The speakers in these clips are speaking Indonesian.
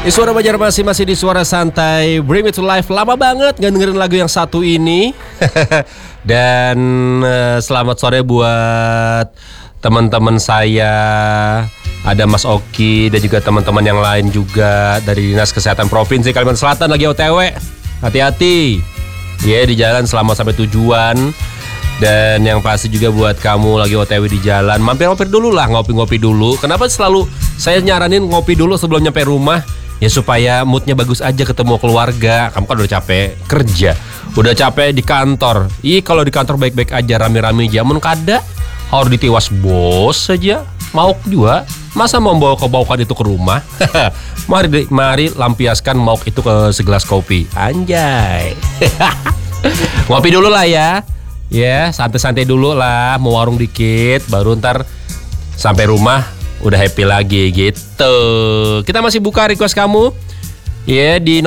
Di Suara Banjarmasin masih di Suara Santai, Bring Me To Life. Lama banget gak dengerin lagu yang satu ini. Dan selamat sore buat teman-teman saya. Ada Mas Oki dan juga teman-teman yang lain juga dari Dinas Kesehatan Provinsi Kalimantan Selatan lagi OTW. Hati-hati ya di jalan selama sampai tujuan. Dan yang pasti juga buat kamu lagi OTW di jalan, mampir-mampir dulu lah, ngopi-ngopi dulu. Kenapa selalu saya nyaranin ngopi dulu sebelum nyampe rumah? Ya supaya moodnya bagus aja ketemu keluarga. Kamu kan udah capek kerja, udah capek di kantor. Kalau di kantor baik-baik aja, rame-rame jamun kada harus ditiwas bos saja. Mauk juga, masa mau bawa-bawakan itu ke rumah? Mari lampiaskan mauk itu ke segelas kopi. Anjay. Ngopi dulu lah ya. Ya, santai-santai dulu lah, mau warung dikit, baru ntar sampai rumah udah happy lagi gitu. Kita masih buka request kamu ya di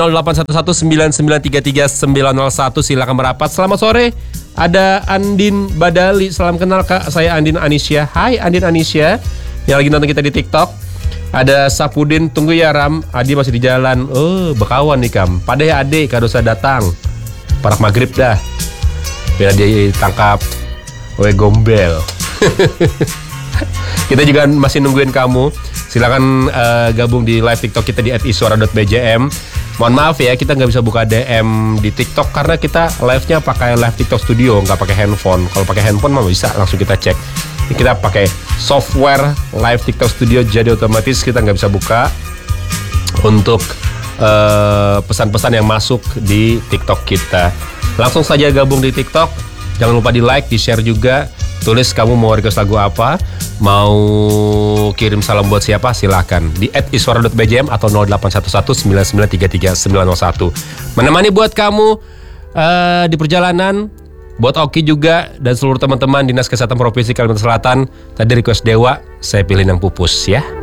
0811993391. Silakan merapat. Selamat sore. Ada Andin Badali. Salam kenal Kak, saya Andin Anisya. Hai Andin Anisya yang lagi nonton kita di TikTok. Ada Sapudin, tunggu ya Ram, Adi masih di jalan. Bekawan nih Kam. Padahal ya Ade kado saya datang. Parak maghrib dah. Biar dia tangkap gombel. Kita juga masih nungguin kamu. Silakan gabung di live TikTok kita di @iswara.bjm. Mohon maaf ya, kita nggak bisa buka DM di TikTok karena kita live-nya pakai live TikTok Studio, nggak pakai handphone. Kalau pakai handphone mah bisa langsung kita cek. Kita pakai software live TikTok Studio, jadi otomatis kita nggak bisa buka untuk pesan-pesan yang masuk di TikTok kita. Langsung saja gabung di TikTok. Jangan lupa di like, di share juga. Tulis kamu mau request lagu apa, mau kirim salam buat siapa, silakan di @iswara.bjm atau 0811993391. Menemani buat kamu di perjalanan, buat Oki juga dan seluruh teman-teman Dinas Kesehatan Provinsi Kalimantan Selatan. Tadi request Dewa, saya pilih yang pupus ya.